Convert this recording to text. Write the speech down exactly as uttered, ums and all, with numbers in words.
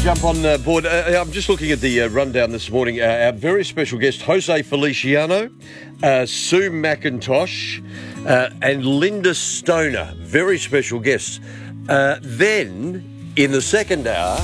Jump on uh, board. Uh, I'm just looking at the uh, rundown this morning. Uh, our very special guest, Jose Feliciano, uh, Sue McIntosh, uh, and Linda Stoner. Very special guests. Uh, then, in the second hour...